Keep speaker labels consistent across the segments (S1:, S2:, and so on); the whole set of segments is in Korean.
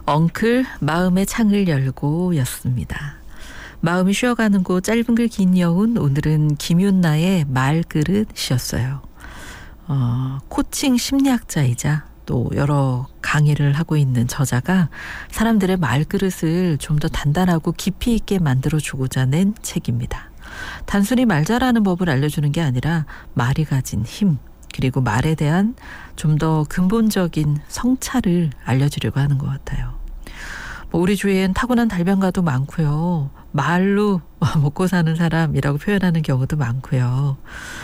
S1: 엉클 마음의 창을 열고 였습니다. 마음이 쉬어가는 곳 짧은 글 긴 여운, 오늘은 김윤나의 말그릇이었어요. 코칭 심리학자이자 또 여러 강의를 하고 있는 저자가 사람들의 말그릇을 좀 더 단단하고 깊이 있게 만들어주고자 낸 책입니다. 단순히 말 잘하는 법을 알려주는 게 아니라 말이 가진 힘, 그리고 말에 대한 좀 더 근본적인 성찰을 알려주려고 하는 것 같아요. 우리 주위엔 타고난 달변가도 많고요. 말로 먹고 사는 사람이라고 표현하는 경우도 많고요.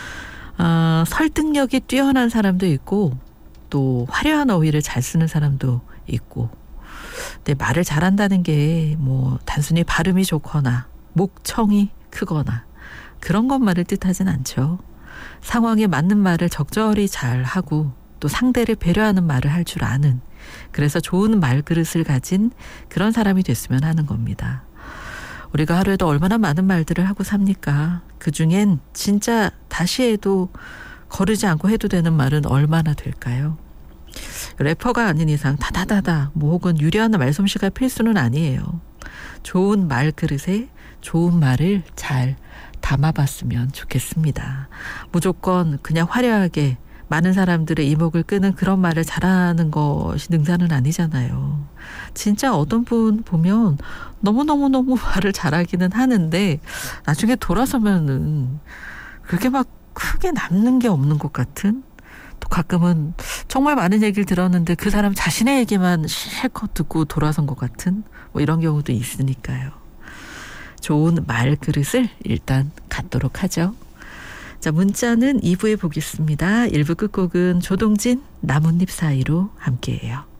S1: 설득력이 뛰어난 사람도 있고 또 화려한 어휘를 잘 쓰는 사람도 있고, 근데 말을 잘한다는 게 뭐 단순히 발음이 좋거나 목청이 크거나 그런 것만을 뜻하진 않죠. 상황에 맞는 말을 적절히 잘 하고 또 상대를 배려하는 말을 할 줄 아는, 그래서 좋은 말그릇을 가진 그런 사람이 됐으면 하는 겁니다. 우리가 하루에도 얼마나 많은 말들을 하고 삽니까? 그중엔 진짜 다시 해도 거르지 않고 해도 되는 말은 얼마나 될까요? 래퍼가 아닌 이상 다다다다 뭐 혹은 유려한 말솜씨가 필수는 아니에요. 좋은 말그릇에 좋은 말을 잘 담아봤으면 좋겠습니다. 무조건 그냥 화려하게 많은 사람들의 이목을 끄는 그런 말을 잘하는 것이 능사는 아니잖아요. 진짜 어떤 분 보면 너무너무너무 말을 잘하기는 하는데 나중에 돌아서면은 그렇게 막 크게 남는 게 없는 것 같은, 또 가끔은 정말 많은 얘기를 들었는데 그 사람 자신의 얘기만 실컷 듣고 돌아선 것 같은 뭐 이런 경우도 있으니까요. 좋은 말그릇을 일단 갖도록 하죠. 자, 문자는 2부에 보겠습니다. 1부 끝곡은 조동진 나뭇잎 사이로 함께해요.